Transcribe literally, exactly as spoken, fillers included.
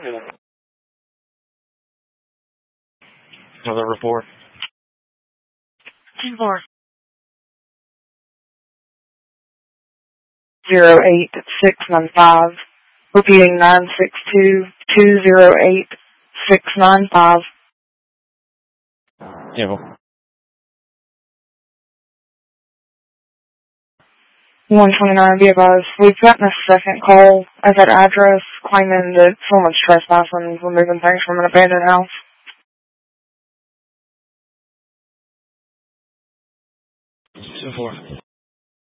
Another report. ten four. Zero eight six nine five. Repeating nine six two two zero eight six nine five. Yeah. one twenty-nine, be advised. We've gotten a second call at that address claiming that someone's trespassing, removing things from an abandoned house. ten four.